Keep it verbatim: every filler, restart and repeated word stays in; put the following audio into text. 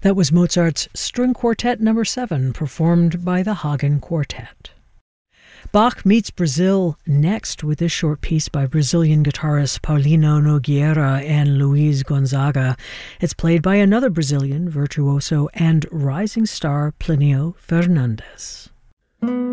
That was Mozart's String Quartet number seven, performed by the Hagen Quartet. Bach meets Brazil next with this short piece by Brazilian guitarists Paulino Nogueira and Luiz Gonzaga. It's played by another Brazilian virtuoso and rising star, Plinio Fernandes.